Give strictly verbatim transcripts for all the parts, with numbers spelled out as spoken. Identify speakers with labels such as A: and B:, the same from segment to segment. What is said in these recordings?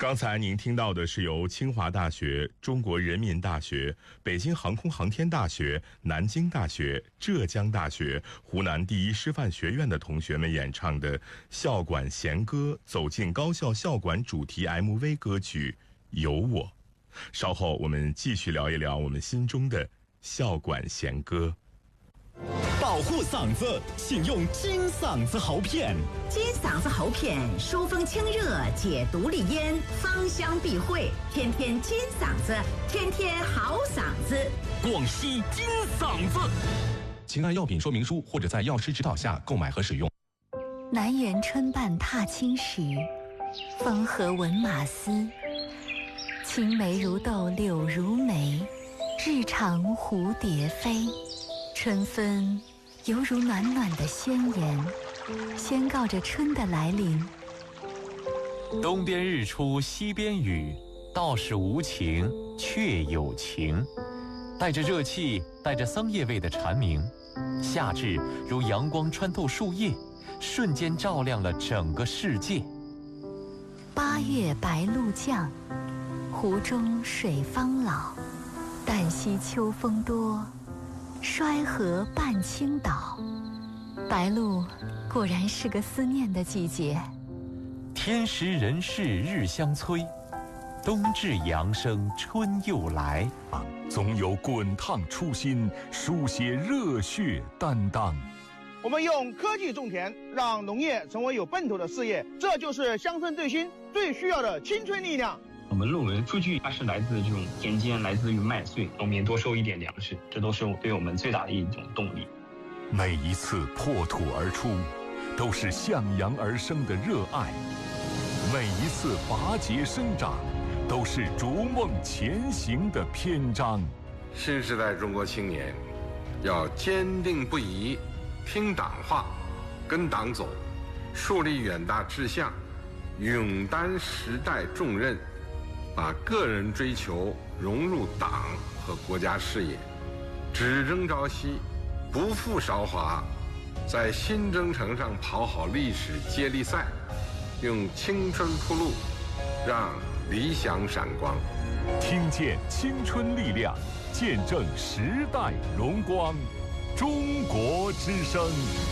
A: 刚才您听到的是由清华大学、中国人民大学、北京航空航天大学、南京大学、浙江大学、湖南第一师范学院的同学们演唱的校管弦歌走进高校校管主题 M V 歌曲《有我》。稍后我们继续聊一聊我们心中的校管弦歌。
B: 保护嗓子，请用金嗓子喉片。
C: 金嗓子喉片疏风清热，解毒利咽，芳香避秽，天天金嗓子，天天好嗓子。
B: 广西金嗓子，
D: 请按药品说明书或者在药师指导下购买和使用。
E: 南园春半踏青时，风和闻马嘶。青梅如豆，柳如眉，日长蝴蝶飞。春分犹如暖暖的宣言，宣告着春的来临。
F: 东边日出西边雨，道是无晴却有晴。带着热气，带着桑叶味的蝉鸣，夏至如阳光穿透树叶，瞬间照亮了整个世界。
E: 八月白露降，湖中水方老，旦夕秋风多，衰河半倾倒。白露果然是个思念的季节。
F: 天时人事日相催，冬至阳生春又来。
G: 总有滚烫初心，书写热血担当。
H: 我们用科技种田，让农业成为有奔头的事业，这就是乡村振兴最需要的青春力量。
I: 我们论文数据它是来自这种田间，来自于麦穗，农民多收一点粮食，这都是对我们最大的一种动力。
G: 每一次破土而出，都是向阳而生的热爱；每一次拔节生长，都是逐梦前行的篇章。
J: 新时代中国青年要坚定不移，听党话，跟党走，树立远大志向，勇担时代重任，把个人追求融入党和国家事业，只争朝夕，不负韶华，在新征程上跑好历史接力赛，用青春铺路，让理想闪光。
G: 听见青春力量，见证时代荣光。中国之声，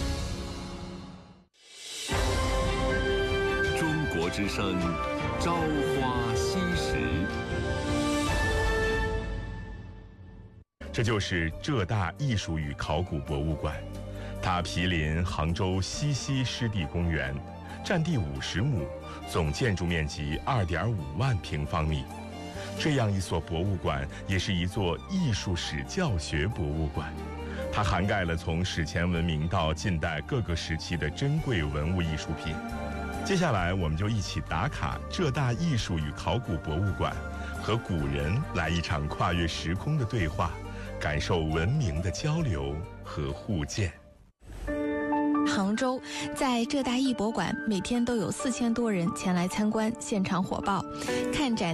G: 中国之声，朝花夕拾。
A: 这就是浙大艺术与考古博物馆，它毗邻杭州西溪湿地公园，占地五十亩，总建筑面积二点五万平方米。这样一所博物馆，也是一座艺术史教学博物馆。它涵盖了从史前文明到近代各个时期的珍贵文物艺术品。接下来，我们就一起打卡浙大艺术与考古博物馆，和古人来一场跨越时空的对话，感受文明的交流和互鉴。
K: 杭州在浙大艺博馆，每天都有四千多人前来参观，现场火爆，看展。